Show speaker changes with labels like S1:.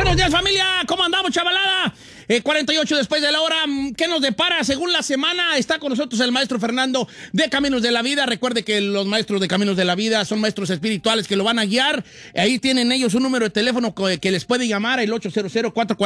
S1: Buenos días, familia. ¿Cómo andamos, chavalada? 48 después de la hora. ¿Qué nos depara según la semana? Está con nosotros el maestro Fernando de Caminos de la Vida. Recuerde que los maestros de Caminos de la Vida son maestros espirituales que lo van a guiar. Ahí tienen ellos un número de teléfono que les puede llamar, el 800-440